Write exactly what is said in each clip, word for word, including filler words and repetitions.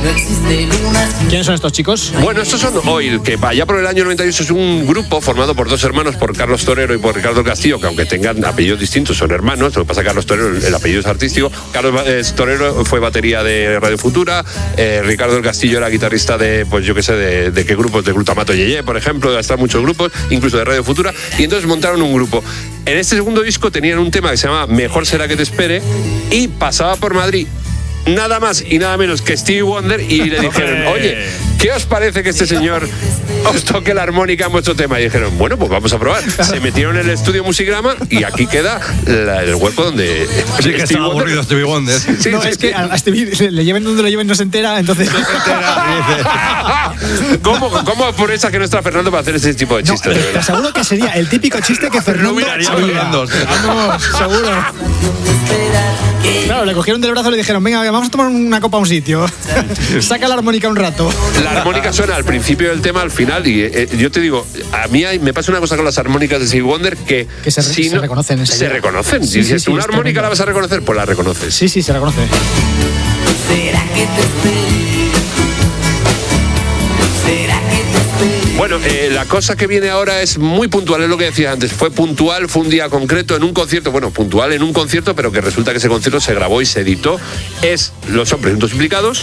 ¿Quiénes son estos chicos? Bueno, estos son Oil, que allá por el año noventa y ocho es un grupo formado por dos hermanos, por Carlos Torero y por Ricardo Castillo, que aunque tengan apellidos distintos son hermanos. Lo que pasa es que Carlos Torero, el apellido es artístico. Carlos eh, Torero fue batería de Radio Futura, eh, Ricardo del Castillo era guitarrista de, pues yo qué sé, de, de qué grupos, de Glutamato Yeye, por ejemplo, de hasta muchos grupos, incluso de Radio Futura, y entonces montaron un grupo. En este segundo disco tenían un tema que se llama Mejor será que te espere, y pasaba por Madrid nada más y nada menos que Stevie Wonder, y le dijeron, oye, ¿qué os parece que este señor os toque la armónica en vuestro tema? Y dijeron, bueno, pues vamos a probar. Se metieron en el estudio Musigrama y aquí queda la, el hueco donde... Sí, que está aburrido Stevie Wonder. Sí, sí, no, sí, es sí. que a Stevie le lleven donde lo lleven no se entera, entonces... No se entera. ¿Cómo, ¿Cómo por esa que no está Fernando para hacer ese tipo de chistes? No, te aseguro que sería el típico chiste que Fernando... No miraría a Fernando. Vamos, seguro. Claro, le cogieron del brazo y le dijeron, venga, vamos a tomar una copa a un sitio. Saca la armónica un rato. La armónica suena al principio del tema, al final, y eh, yo te digo, a mí hay, me pasa una cosa con las armónicas de Stevie Wonder que, que se, si se no, reconocen. Se idea. reconocen. Sí, si sí, dices, sí, una armónica tremendo. La vas a reconocer, pues la reconoces. Sí, sí, se reconoce. ¿Será que te espero? ¿Será que te espero? Bueno, eh, la cosa que viene ahora es muy puntual, es lo que decía antes. Fue puntual, fue un día concreto en un concierto, bueno, puntual en un concierto, pero que resulta que ese concierto se grabó y se editó. Es Los Son Presuntos Implicados.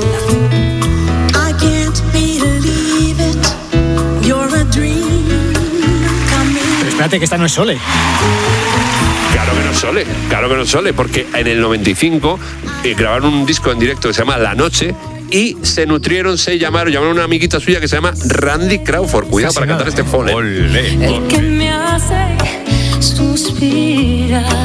Pero espérate, que esta no es Sole. Claro que no es Sole, claro que no es Sole, porque en el noventa y cinco eh, grabaron un disco en directo que se llama La Noche y se nutrieron, se llamaron, llamaron a una amiguita suya que se llama Randy Crawford. Cuidado para cantar este folk. Olé. El que me hace suspirar.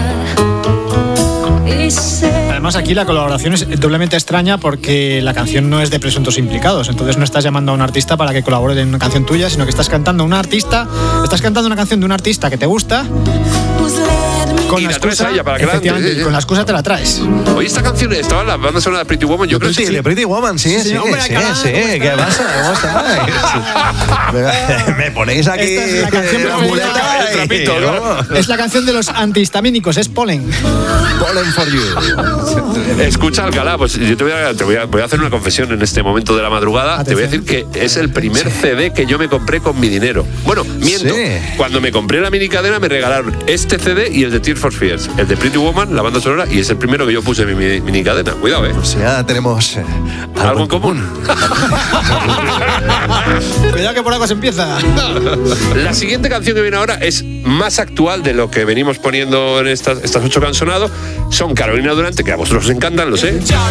Además, aquí la colaboración es doblemente extraña porque la canción no es de presuntos implicados. Entonces no estás llamando a un artista para que colabore en una canción tuya, sino que estás cantando a un artista, estás cantando una canción de un artista que te gusta. Con y la, la traes excusa, a ella para que la efectivamente, cante, sí, sí. con la excusa te la traes. Oye, esta canción estaba en la banda sonora de Pretty Woman. Yo de creo Pretty, que sí. de Pretty Woman, sí, sí, sí, hombre, sí, calado, sí, ¿cómo ¿qué pasa? ¿Cómo estáis? Me ponéis aquí Esta es la canción la preferida, muleta, el trapito, y, ¿no? Es la canción de los antihistamínicos, es Pollen. Pollen for you. Escucha, Alcalá, pues yo te voy a, te voy a, voy a hacer una confesión en este momento de la madrugada. Atención. Te voy a decir que es el primer C D que yo me compré con mi dinero. Bueno, miento. Sí. Cuando me compré la minicadena me regalaron este C D y el de Tears for Fears, el de Pretty Woman, la banda sonora, y es el primero que yo puse en mi minicadena. Cuidado, ¿eh? Pues ya tenemos eh, algo, ¿Algo en común. Cuidado que por algo se empieza. La siguiente canción que viene ahora es más actual de lo que venimos poniendo en estas, estas ocho cancionados. Son Carolina Durante, que a vosotros os encantan, lo sé.